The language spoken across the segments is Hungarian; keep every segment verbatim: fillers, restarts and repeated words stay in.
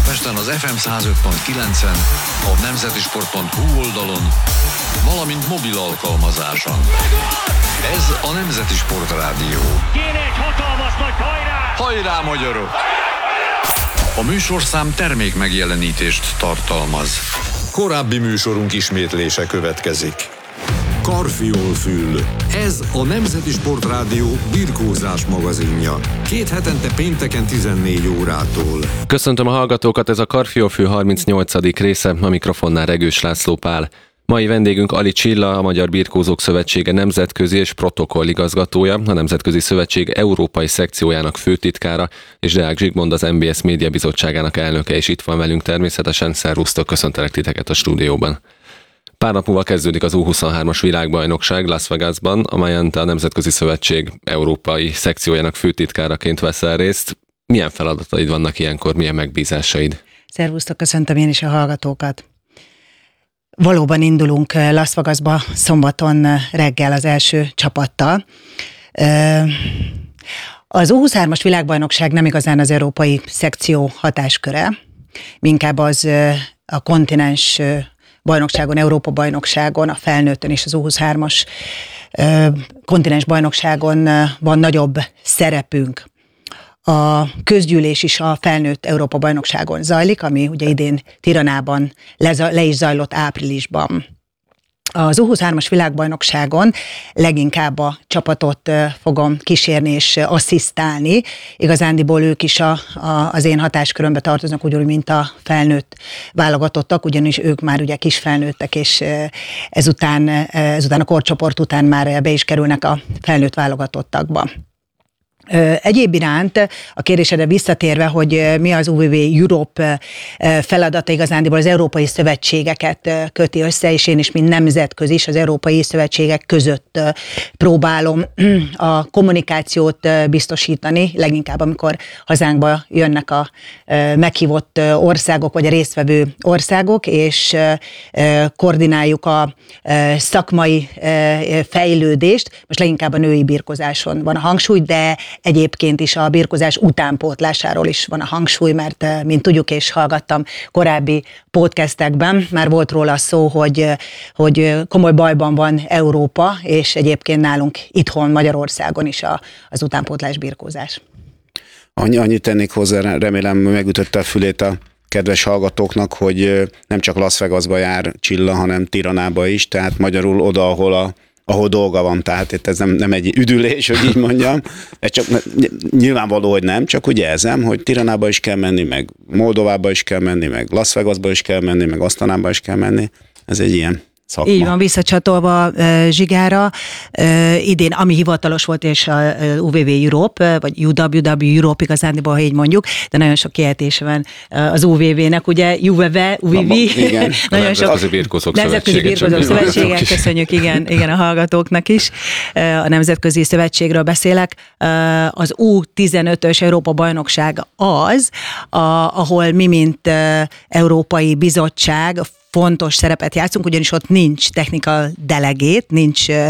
Budapesten az ef em száz öt pont kilencen, a nemzeti sport pont hú oldalon, valamint mobil alkalmazáson. Ez a Nemzeti Sport Rádió. Kéne egy hatalmas nagy hajrá! Hajrá, magyarok! A műsorszám termék megjelenítést tartalmaz. Korábbi műsorunk ismétlése következik. Karfiolfül. Ez a Nemzeti Sport Rádió birkózás magazinja. Két hetente pénteken tizennégy órától. Köszöntöm a hallgatókat, ez a Karfiolfül harmincnyolcadik része, a mikrofonnál Regős László Pál. Mai vendégünk Ali Csilla, a Magyar Birkózók Szövetsége nemzetközi és protokolligazgatója, a Nemzetközi Szövetség európai szekciójának főtitkára, és Deák Zsigmond, az em bé es Média Bizottságának elnöke is itt van velünk természetesen. Szervusztok, köszöntelek titeket a stúdióban. Pár nap múlva kezdődik az U huszonhármas világbajnokság Las Vegasban, amelyen te a Nemzetközi Szövetség európai szekciójának főtitkáraként veszel részt. Milyen feladataid vannak ilyenkor, milyen megbízásaid? Szervusztok, köszöntöm én is a hallgatókat. Valóban indulunk Las Vegasba szombaton reggel az első csapattal. Az U huszonhármas világbajnokság nem igazán az európai szekció hatásköre, inkább az a kontinens bajnokságon, Európa bajnokságon, a felnőttön és az U huszonhármas kontinens bajnokságon van nagyobb szerepünk. A közgyűlés is a felnőtt Európa bajnokságon zajlik, ami ugye idén Tiranában le, le is zajlott áprilisban. Az U huszonhármas világbajnokságon leginkább a csapatot fogom kísérni és asszisztálni. Igazándiból ők is a, a, az én hatáskörömbe tartoznak, ugyanúgy, mint a felnőtt válogatottak, ugyanis ők már ugye kisfelnőttek, és ezután, ezután a korcsoport után már be is kerülnek a felnőtt válogatottakba. Egyéb iránt a kérdésedre visszatérve, hogy mi az U vé vé Europe feladata, igazándiból az európai szövetségeket köti össze, és én is, mint nemzetközi is az európai szövetségek között próbálom a kommunikációt biztosítani, leginkább amikor hazánkba jönnek a meghívott országok, vagy a résztvevő országok, és koordináljuk a szakmai fejlődést. Most leginkább a női birkózáson van a hangsúly, de egyébként is a birkózás utánpótlásáról is van a hangsúly, mert mint tudjuk és hallgattam korábbi podcastekben, már volt róla szó, hogy, hogy komoly bajban van Európa, és egyébként nálunk itthon Magyarországon is a, az utánpótlás birkózás. Annyi, annyit tennék hozzá, remélem megütötte a fülét a kedves hallgatóknak, hogy nem csak Las Vegasba jár Csilla, hanem Tiranába is, tehát magyarul oda, ahol a ahol dolga van, tehát itt ez nem, nem egy üdülés, hogy így mondjam. Ez csak nyilvánvaló, hogy nem, csak úgy jelzem, hogy Tiranába is kell menni, meg Moldovába is kell menni, meg Las Vegasba is kell menni, meg Asztanába is kell menni. Ez egy ilyen szakma. Így van, visszacsatolva uh, Zsigára, uh, idén, ami hivatalos volt, és a uh, U vé vé Europe, vagy U W W Europe igazándiból, ha így mondjuk, de nagyon sok kiejtése van uh, az U vé vé-nek, ugye U V V, U V V, igen. nagyon sok az a birkózók nemzetközi birkózók szövetsége, köszönjük, igen, igen, a hallgatóknak is, uh, a Nemzetközi Szövetségről beszélek. Uh, az U tizenötös Európa bajnokság az, a, ahol mi, mint uh, Európai Bizottság fontos szerepet játszunk, ugyanis ott nincs technical delegate, nincs uh,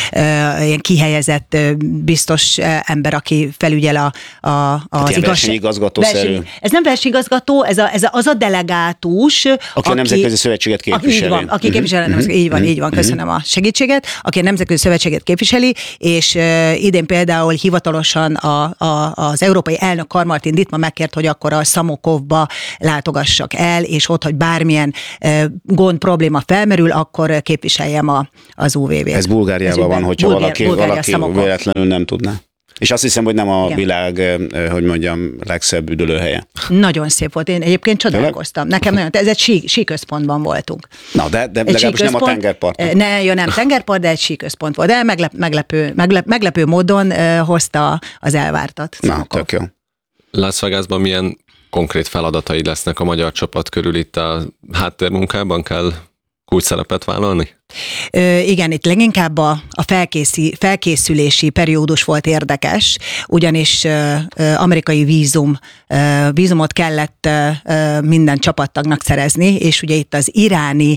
uh, ilyen kihelyezett uh, biztos uh, ember, aki felügyel a, a, az hát igazság. Versenyigazgató-szerű. Ez nem versenyigazgató, ez, a, ez a, az a delegátus, aki, aki a Nemzetközi Szövetséget képviseli. Aki, így van, aki képviseli, uh-huh. így van, így van, köszönöm a segítséget, aki a Nemzetközi Szövetséget képviseli, és uh, idén például hivatalosan a, a, az európai elnök Karl Martin Dittmar megkért, hogy akkor a Szamokovba látogassak el, és ott, hogy bármilyen uh, gond, probléma felmerül, akkor képviseljem a, az U vé vét. Ez Bulgáriában van, hogyha Bulgári, valaki, Bulgária, valaki véletlenül nem tudná. És azt hiszem, hogy nem a igen. világ, hogy mondjam, legszebb üdülőhelye. Nagyon szép volt. Én egyébként csodálkoztam. Nekem nagyon, ez egy sí, síközpontban voltunk. Na, de, de legalábbis nem a tengerparton. Ne, jó, nem tengerpart, de egy síközpont volt. De meglep, meglepő, meglep, meglepő módon uh, hozta az elvártat. Na, tök jó. Las Vegasban milyen konkrét feladatai lesznek a magyar csapat körül? Itt a háttérmunkában kell kulcs szerepet vállalni? Ö, igen, itt leginkább a, a felkészi, felkészülési periódus volt érdekes, ugyanis ö, ö, amerikai vízum, ö, vízumot kellett ö, minden csapattagnak szerezni, és ugye itt az iráni,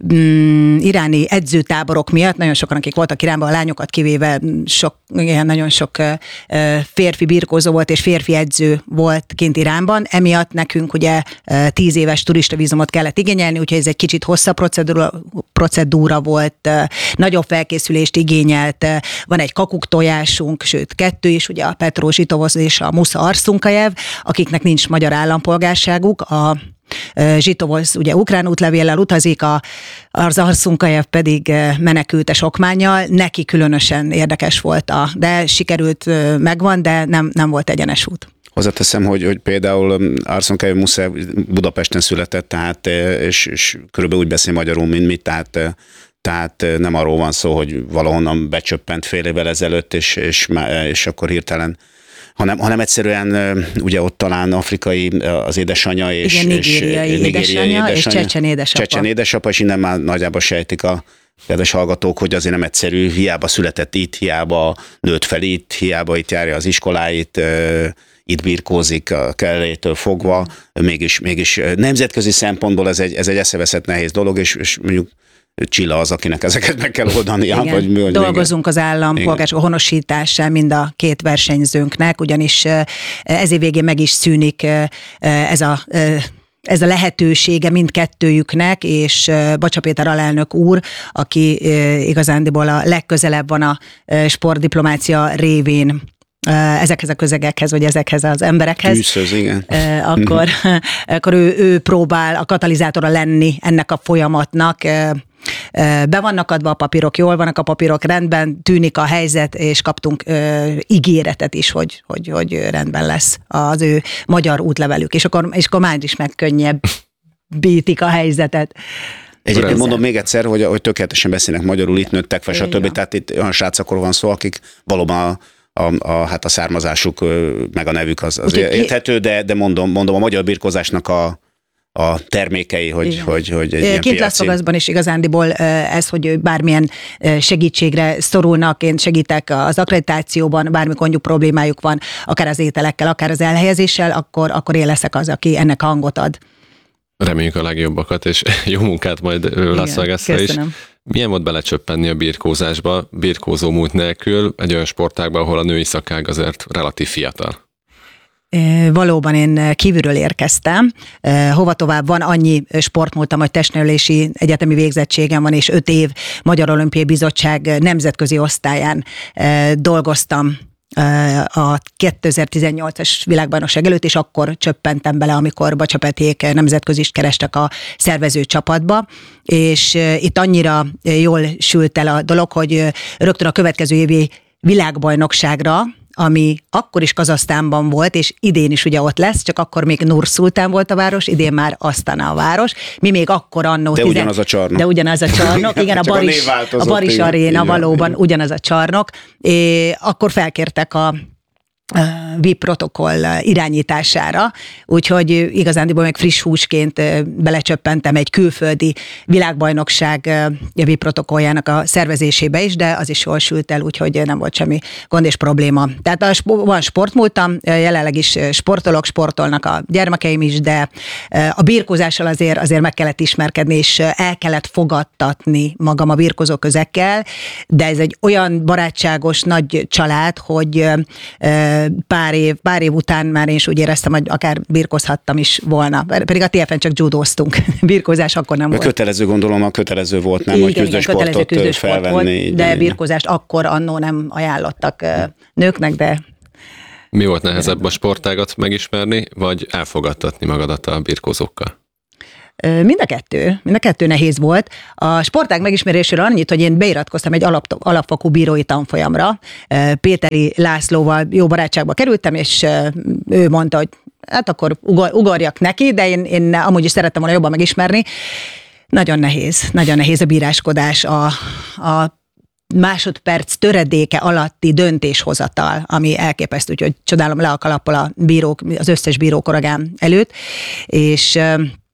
mm, iráni edzőtáborok miatt, nagyon sokan, akik voltak Iránban, a lányokat kivéve, sok, igen, nagyon sok ö, férfi birkózó volt, és férfi edző volt kint Iránban, emiatt nekünk ugye tíz éves turista vízumot kellett igényelni, úgyhogy ez egy kicsit hosszabb procedúra, procedúra volt, nagyobb felkészülést igényelt, van egy kakuk tojásunk, sőt kettő is, ugye a Petro Zsitovosz és a Musa Arszunkajev, akiknek nincs magyar állampolgárságuk, a Zsitovosz ugye ukrán útlevéllel utazik, a, az Arszunkajev pedig menekültes okmánnyal, neki különösen érdekes volt, a, de sikerült, megvan, de nem, nem volt egyenes út. Hozzáteszem, hogy, hogy például Arszunkajev Musa Budapesten született, tehát, és, és körülbelül úgy beszél magyarul, mint mi, tehát, tehát nem arról van szó, hogy valahonnan becsöppent fél évvel ezelőtt, és, és, és akkor hirtelen, hanem, hanem egyszerűen ugye ott talán afrikai az édesanyja, és, igen, nigériai, és, édesanyja, édesanyja, és csecsen édesapa. Csecsen édesapa, és innen már nagyjából sejtik a kedves hallgatók, hogy azért nem egyszerű, hiába született itt, hiába nőtt fel itt, hiába itt járja az iskoláit, itt birkózik a kellétől fogva, mégis, mégis nemzetközi szempontból ez egy, ez egy eszeveszett nehéz dolog, és, és mondjuk Csilla az, akinek ezeket meg kell oldania. Igen. Vagy mi, hogy Dolgozunk még... az állampolgárság honosításán mind a két versenyzőnknek, ugyanis ez év végén meg is szűnik ez a ez a lehetősége mindkettőjüknek, és Bacsa Péter alelnök úr, aki igazándiból a legközelebb van a sportdiplomácia révén ezekhez a közegekhez, vagy ezekhez az emberekhez. Tűzhöz, igen. Akkor, akkor ő, ő próbál a katalizátora lenni ennek a folyamatnak. Be vannak adva a papírok, jól vannak a papírok, rendben tűnik a helyzet, és kaptunk ö, ígéretet is, hogy, hogy, hogy rendben lesz az ő magyar útlevelük, és akkor, és akkor már is megkönnyebbítik a helyzetet. Egyébként mondom még egyszer, hogy, hogy tökéletesen beszélnek magyarul, itt nőttek fel, stb. Tehát itt olyan srácokról van szó, akik valóban a A, a, hát a származásuk, meg a nevük az, az érthető, de, de mondom, mondom, a magyar birkózásnak a, a termékei, hogy, hogy, hogy egy ilyen Kint Las Vegasban is igazándiból ez, hogy bármilyen segítségre szorulnak, én segítek az akkreditációban, bármi gondjuk problémájuk van, akár az ételekkel, akár az elhelyezéssel, akkor, akkor én leszek az, aki ennek hangot ad. Reméljük a legjobbakat, és jó munkát majd Las Vegasra is. Milyen volt belecsöppenni a birkózásba, birkózó múlt nélkül, egy olyan sportágban, ahol a női szakág azért relatív fiatal? Valóban én kívülről érkeztem. Hova tovább van, annyi sportmúltam, hogy testnevelési egyetemi végzettségem van, és öt év Magyar Olimpiai Bizottság nemzetközi osztályán dolgoztam a kétezer-tizennyolcas világbajnokság előtt, és akkor csöppentem bele, amikor Bacsa Peték nemzetközist kerestek a szervező csapatba, és itt annyira jól sült el a dolog, hogy rögtön a következő évi világbajnokságra, ami akkor is Kazahsztánban volt, és idén is ugye ott lesz, csak akkor még Nur-Szultán volt a város, idén már Asztana a város. Mi még akkor annó... De tizen... ugyanaz a csarnok. De ugyanaz a csarnok, igen, a Baris, a Baris Aréna valóban ugyanaz a csarnok. É, akkor felkértek a vé i pé protokoll irányítására, úgyhogy igazándiból még friss húsként belecsöppentem egy külföldi világbajnokság vé i pé protokolljának a szervezésébe is, de az is jól sült el, úgyhogy nem volt semmi gond és probléma. Tehát a, van sportmúltam, jelenleg is sportolok, sportolnak a gyermekeim is, de a birkózással azért, azért meg kellett ismerkedni, és el kellett fogadtatni magam a birkózó közekkel, de ez egy olyan barátságos nagy család, hogy pár év, pár év után már én is úgy éreztem, hogy akár birkozhattam is volna. Pedig a té ef en csak judóztunk. Birkozás akkor nem volt. Kötelező, gondolom, a kötelező volt, nem, hogy küzdősportot felvenni. Volt, de birkozást akkor annó nem ajánlottak nőknek, de... Mi volt nehezebb, a sportágat megismerni, vagy elfogadtatni magadat a birkózókkal? Mind a kettő, mind a kettő nehéz volt. A sportág megismerésére annyit, hogy én beiratkoztam egy alap, alapfokú bírói tanfolyamra. Péteri Lászlóval jó barátságba kerültem, és ő mondta, hogy hát akkor ugor, ugorjak neki, de én, én amúgy is szerettem volna jobban megismerni. Nagyon nehéz, nagyon nehéz a bíráskodás, a, a másodperc töredéke alatti döntéshozatal, ami elképesztő, úgyhogy csodálom le a kalappal a bírók, az összes bíró koragám előtt, és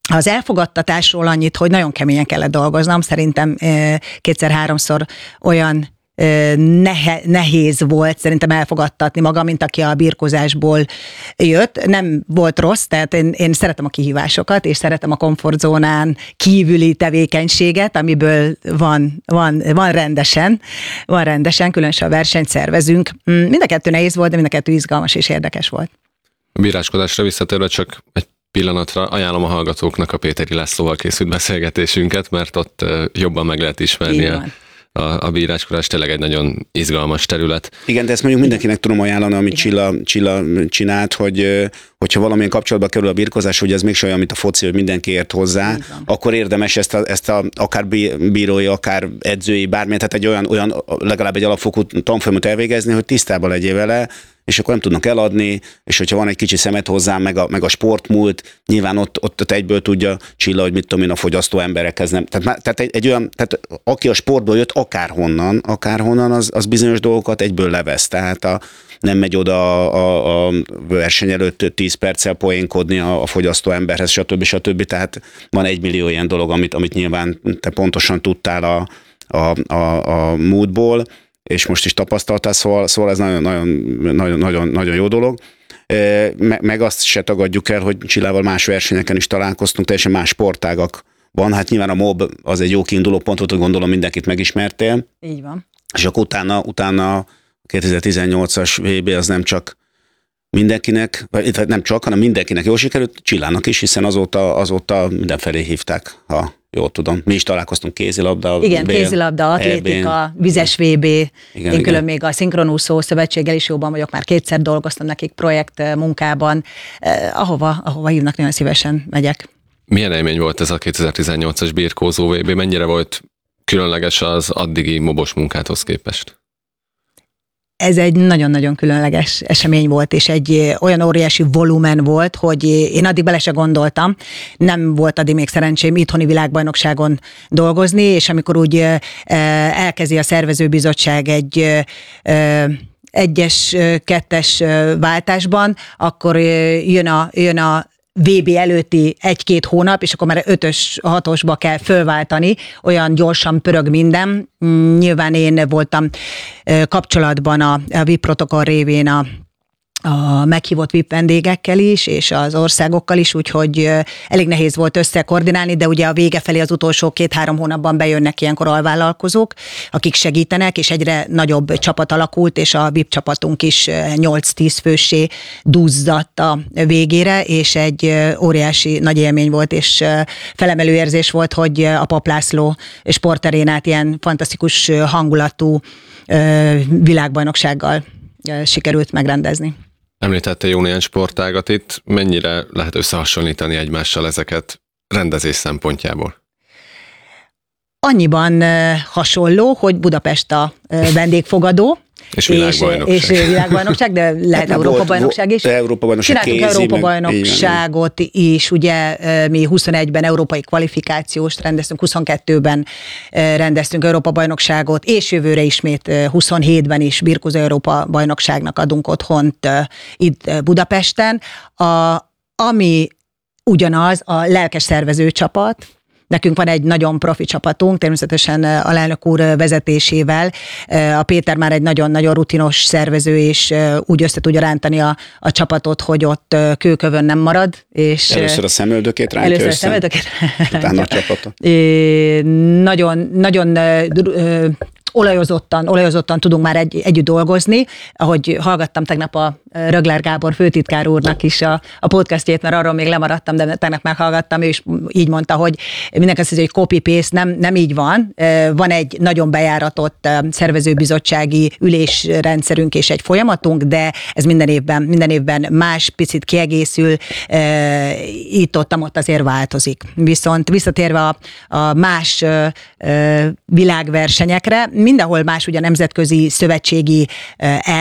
Az elfogadtatásról annyit, hogy nagyon keményen kellett dolgoznom, szerintem kétszer-háromszor olyan Nehe, nehéz volt szerintem elfogadtatni magam, mint aki a birkózásból jött. Nem volt rossz, tehát én, én szeretem a kihívásokat, és szeretem a komfortzónán kívüli tevékenységet, amiből van, van, van rendesen, van rendesen, különösen a versenyt szervezünk. Mind a kettő nehéz volt, de mind a kettő izgalmas és érdekes volt. A bíráskodásra visszatérve csak egy pillanatra ajánlom a hallgatóknak a Péteri Lászlóval készült beszélgetésünket, mert ott jobban meg lehet ismerni a A, a bíráskodás tényleg egy nagyon izgalmas terület. Igen, de ezt mondjuk mindenkinek tudom ajánlani, amit Csilla, Csilla csinált, hogy hogyha valamilyen kapcsolatba kerül a birkozás, hogy ez mégsem olyan, mint a foci, hogy mindenki ért hozzá, akkor érdemes ezt a, ezt a akár bírói, akár edzői, bármilyen, tehát egy olyan, olyan legalább egy alapfokú tanfolyamot elvégezni, hogy tisztában legyél vele, és akkor nem tudnak eladni, és hogyha van egy kicsi szemet hozzám, meg a, meg a sportmúlt, nyilván ott, ott, ott egyből tudja Csilla, hogy mit tudom én, a fogyasztó emberekhez nem. Tehát, tehát egy, egy olyan, tehát aki a sportból jött, akárhonnan, akárhonnan, az, az bizonyos dolgokat egyből levesz. Tehát a, nem megy oda a, a, a verseny előtt tíz perccel poénkodni a, a fogyasztó emberhez, stb. stb. Tehát van egy millió ilyen dolog, amit, amit nyilván te pontosan tudtál a, a, a, a múltból, és most is tapasztaltál, szóval, szóval ez nagyon, nagyon, nagyon, nagyon, nagyon jó dolog. Meg azt se tagadjuk el, hogy Csillával más versenyeken is találkoztunk, teljesen más sportágakban. Hát nyilván a MOB az egy jó kiinduló pontot, hogy gondolom mindenkit megismertél. Így van. És akkor utána, utána a kétezer-tizennyolcas vé bé az nem csak mindenkinek, vagy nem csak, hanem mindenkinek jól sikerült, Csillának is, hiszen azóta, azóta mindenfelé hívták, ha jól tudom. Mi is találkoztunk kézilabda. Igen, kézilabda, atlétika, vizes vé bé. Igen, Én igen. külön még a Szinkronúszó Szövetséggel is jóban vagyok, már kétszer dolgoztam nekik projekt munkában. Eh, ahova, ahova hívnak, nagyon szívesen megyek. Milyen élmény volt ez a kétezer-tizennyolcas birkózó vé bé? Mennyire volt különleges az addigi mobos munkáthoz képest? Ez egy nagyon-nagyon különleges esemény volt, és egy olyan óriási volumen volt, hogy én addig bele se gondoltam. Nem volt addig még szerencsém itthoni világbajnokságon dolgozni, és amikor úgy elkezdi a szervezőbizottság egy egyes, kettes váltásban, akkor jön a, jön a vé bé előtti egy-két hónap, és akkor már ötös, hatosba kell fölváltani, olyan gyorsan pörög minden. Nyilván én voltam kapcsolatban a, a vé i pé protokoll révén a a meghívott vé i pé vendégekkel is, és az országokkal is, úgyhogy elég nehéz volt összekoordinálni, de ugye a vége felé az utolsó két-három hónapban bejönnek ilyenkor alvállalkozók, akik segítenek, és egyre nagyobb csapat alakult, és a vé i pé csapatunk is nyolc-tíz főssé duzzadt a végére, és egy óriási nagy élmény volt, és felemelő érzés volt, hogy a Papp László sportarénát ilyen fantasztikus hangulatú világbajnoksággal sikerült megrendezni. Említette jó néhány sportágat itt, mennyire lehet összehasonlítani egymással ezeket rendezés szempontjából? Annyiban hasonló, hogy Budapest a vendégfogadó, És világbajnokság. És, és világbajnokság, de lehet hát Európa-bajnokság is. Európa-bajnokság Csináltunk Európa-bajnokságot is, ugye mi huszonegyben európai kvalifikációst rendeztünk, huszonkettőben rendeztünk Európa-bajnokságot, és jövőre ismét huszonhétben is birkózó Európa-bajnokságnak adunk otthont itt Budapesten. A, ami ugyanaz, a lelkes szervező csapat. Nekünk van egy nagyon profi csapatunk, természetesen alelnök úr vezetésével. A Péter már egy nagyon-nagyon rutinos szervező, és úgy össze tudja rántani a, a csapatot, hogy ott kőkövön nem marad. És először a szemöldökét rántja először össze, a szemöldökét utána a csapatot. Nagyon, nagyon olajozottan, olajozottan tudunk már egy, együtt dolgozni. Ahogy hallgattam tegnap a Rögler Gábor főtitkár úrnak is a, a podcastjét, mert arról még lemaradtam, de tegnap meghallgattam, és így mondta, hogy mindenki azt hiszi, hogy copy-paste, nem, nem így van. Van egy nagyon bejáratott szervezőbizottsági ülésrendszerünk és egy folyamatunk, de ez minden évben, minden évben más, picit kiegészül, itt-ott ott azért változik. Viszont visszatérve a, a más világversenyekre, mindenhol más ugye a nemzetközi szövetségi